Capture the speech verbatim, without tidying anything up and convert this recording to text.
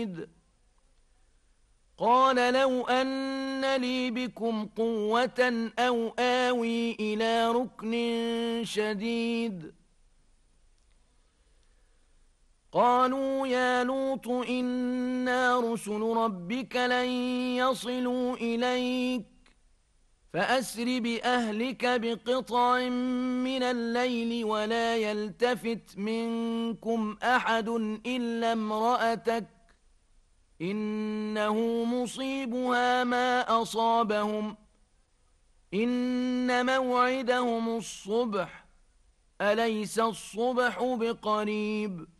شديد قال لو أن لي بكم قوة أو آوي إلى ركن شديد قالوا يا لوط إنا رسل ربك لن يصلوا إليك فأسر بأهلك بقطع من الليل ولا يلتفت منكم أحد إلا امرأتك إنه مصيبها ما أصابهم إن موعدهم الصبح أليس الصبح بقريب